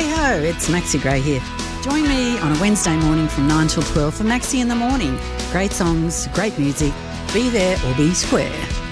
Hey ho, it's Maxi Gray here. Join me on a Wednesday morning from 9 till 12 for Maxi in the Morning. Great songs, great music. Be there or be square.